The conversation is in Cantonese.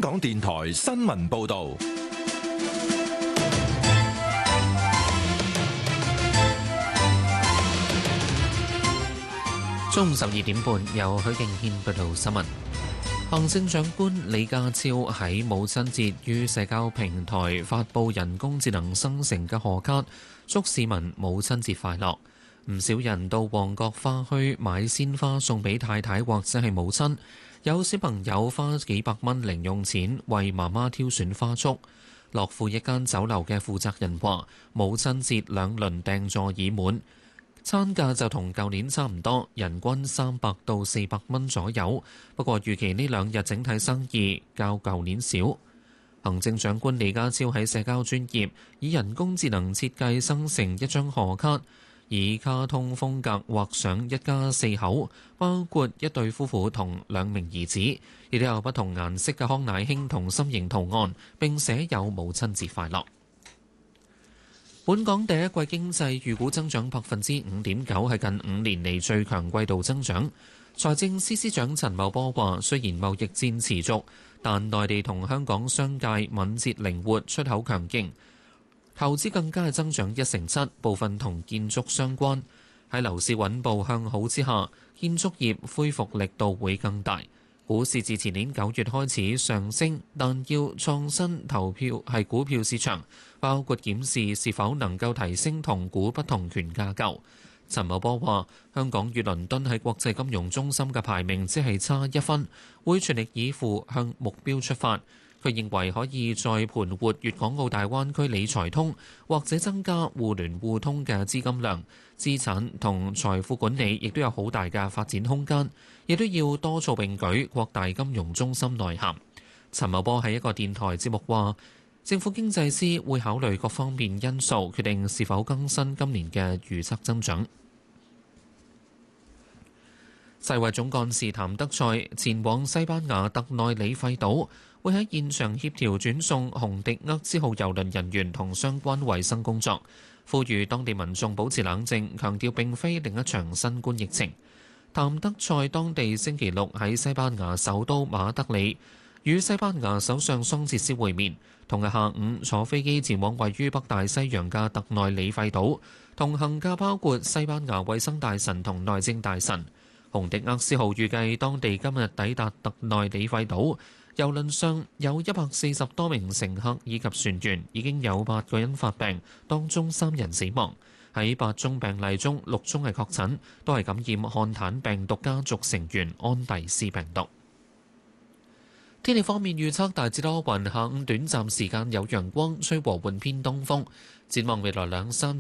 港電台新聞報道。 中午12點半，由許敬軒報道新聞。行政長官李家超喺母親節於社交平台發布人工智能生成嘅賀卡，祝市民母親節快樂。唔少人到旺角花墟買鮮花送俾太太或者係母親，有小朋友花幾百蚊零用錢為媽媽挑選花束。樂富一間酒樓嘅負責人話，母親節兩輪訂座已滿，餐價就同舊年差唔多，人均300到400蚊左右。不過預期呢兩日整體生意較舊年少。行政長官李家超喺社交專頁以人工智能設計生成一張賀卡，以卡通風格畫上一家四口，包括一對夫婦同兩名兒子，亦都有不同顏色嘅康乃馨同心形圖案，並寫有母親節快樂。本港第一季經濟預估增長5.9%，係近5年嚟最強季度增長。財政司司長陳茂波話：雖然貿易戰持續，但內地同香港商界敏捷靈活，出口強勁，投資更加係增長7%，部分同建築相關。喺樓市穩步向好之下，建築業恢復力度會更大。股市自前年9月開始上升，但要創新投票係股票市場，包括檢視是否能夠提升同股不同權架構。陳茂波話：香港與倫敦喺國際金融中心嘅排名只係差1分，會全力以赴向目標出發。佢認為可以再盤活粵港澳大灣區理財通，或者增加互聯互通嘅資金量、資產同財富管理，亦都有好大嘅發展空間。亦都要多措並舉，擴大金融中心內涵。陳茂波喺一個電台節目話：政府經濟師會考慮各方面因素，決定是否更新今年嘅預測增長。世衛總幹事譚德塞前往西班牙特內里費島，會喺現場協調轉送紅迪厄之號郵輪人員同相關衛生工作，呼籲當地民眾保持冷靜，強調並非另一場新冠疫情。譚德塞當地星期六喺西班牙首都馬德里與西班牙首相桑切斯會面，同日下午坐飛機前往位於北大西洋嘅特內里費島，同行嘅包括西班牙衛生大臣同內政大臣。紅迪厄斯號預計當地今日抵達特內里費島，郵輪上有140多名乘客以及船員，已經有8個人發病，當中3人死亡。喺8宗病例中，6宗係確診，都係感染漢坦病毒家族成員安第斯病毒。天氣方面預測大致多雲，下午短暫時間有陽光，吹和緩偏東風。展望未來2-3